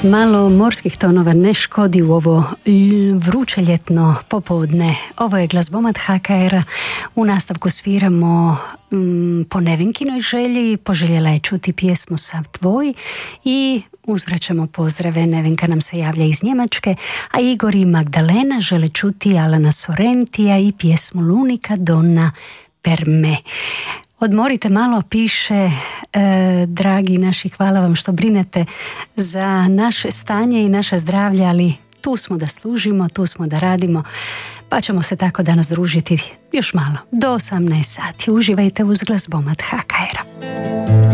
Malo morskih tonova ne škodi u ovo vruće ljetno popodne. Ovo je glazbomat HKR-a. U nastavku sviramo po Nevenkinoj želji. Poželjela je čuti pjesmu Sav tvoj i uzvraćamo pozdrave. Nevenka nam se javlja iz Njemačke, a Igor i Magdalena žele čuti Alana Sorrentija i pjesmu L'unica donna per me. Odmorite malo, piše dragi naši, hvala vam što brinete za naše stanje i naše zdravlje, ali tu smo da služimo, tu smo da radimo, pa ćemo se tako danas družiti još malo, do 18 sati. Uživajte uz glazbomat HKR-a.